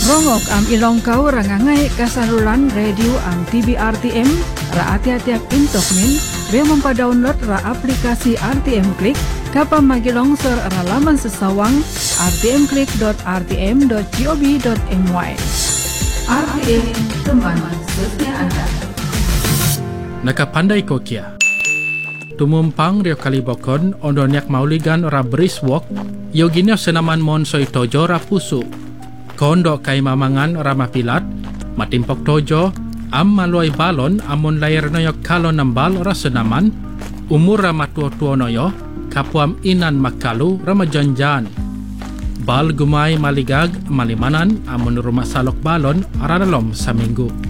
Rongok am ilong kau rangangai kasaluran radio am TBRTM ra ati-atiak intok min be mempa-download ra aplikasi RTM Klik kapa magilongsor ra laman sesawang rtmklik.rtm.gov.my. RTM, teman setia anda. Nakapandai ko kia. Tumumpang rio kalibokon ondonyak mauligan ra briswalk yoginyo senaman monsoy tojo ra pusu. Kondo kay mamangan ra mapilat, matimpok tojo, am maluay balon amon layar noyo kalon ng bal ra senaman, umur ra matuo-tuo noyo, kapuam inan makalu ra majanjan. Bal gumay maligag malimanan amon rumah salok balon aranalom sa minggu.